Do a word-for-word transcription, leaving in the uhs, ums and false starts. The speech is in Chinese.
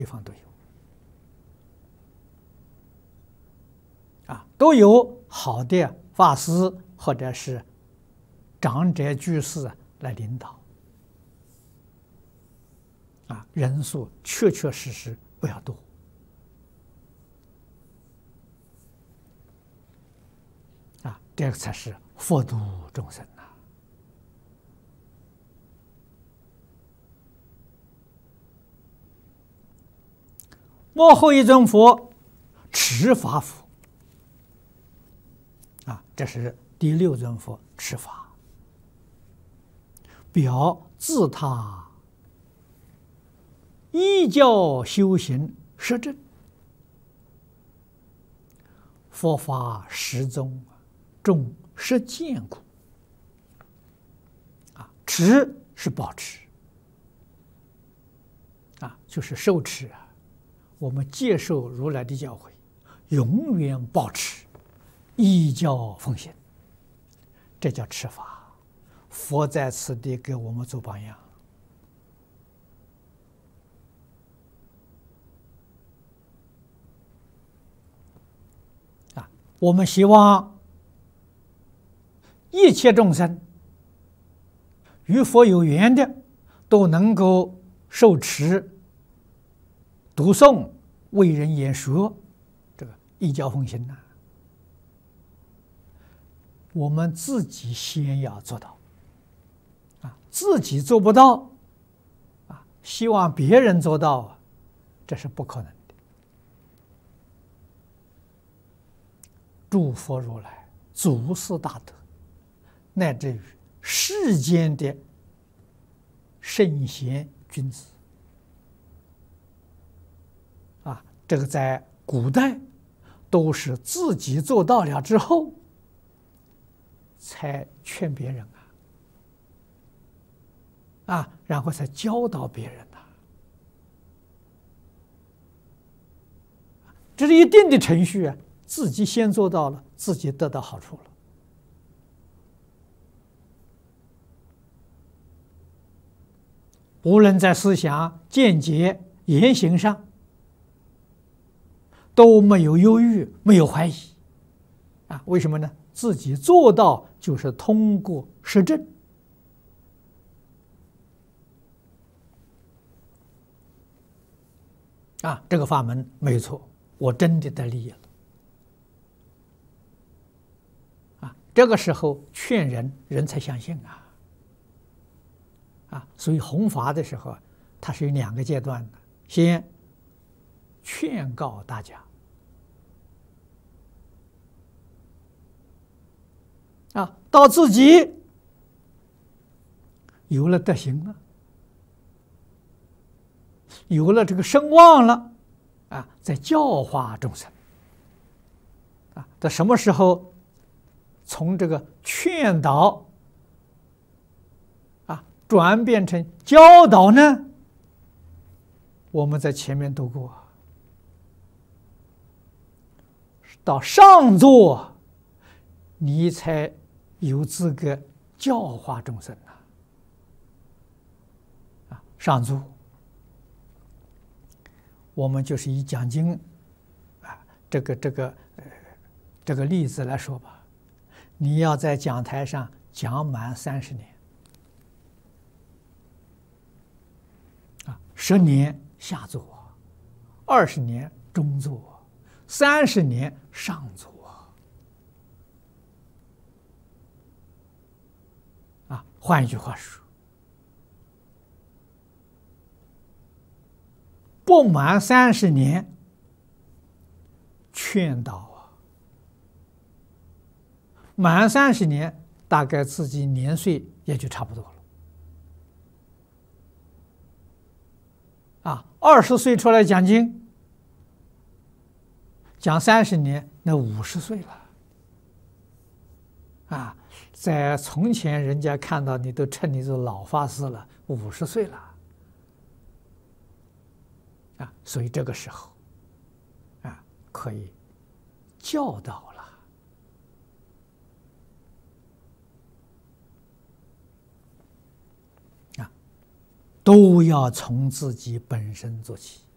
地方都有啊，都有好的法师或者是长者居士来领导啊，人数确确实实不要多啊，这个才是佛度众生呐。末后一尊佛，持法佛啊，这是第六尊佛持法，表自他依教修行实证，佛法实宗，重实见故啊，持是保持啊，就是受持啊。我们接受如来的教诲，永远保持依教奉行，这叫持法。佛在此地给我们做榜样啊！我们希望一切众生与佛有缘的，都能够受持读诵、为人演说，这个依教奉行呐、啊，我们自己先要做到啊，自己做不到啊，希望别人做到啊，这是不可能的。诸佛如来、祖师大德，乃至于世间的圣贤君子。啊，这个在古代都是自己做到了之后，才劝别人啊，啊，然后才教导别人呐、啊。这是一定的程序啊，自己先做到了，自己得到好处了。无论在思想、见解、言行上，都没有忧郁，没有怀疑，啊，为什么呢？自己做到就是通过实证，啊，这个法门没错，我真的得利益了，啊，这个时候劝人，人才相信啊，啊，所以弘法的时候，它是有两个阶段的，先劝告大家。啊，到自己有了德行了，有了这个声望了，啊，在教化众生，啊，到什么时候从这个劝导啊转变成教导呢？我们在前面读过，到上座，你才有资格教化众生呐！啊，上座，我们就是以讲经啊，这个这个呃这个例子来说吧，你要在讲台上讲满三十年，啊，十年下座，二十年中座，三十年上座。啊，换一句话说，不满三十年劝导啊，满三十年大概自己年岁也就差不多了。啊，二十岁出来讲经，讲三十年，那五十岁了。啊，在从前人家看到你都称你做老法师了，五十岁了。啊，所以这个时候，啊，可以教导了。啊，都要从自己本身做起。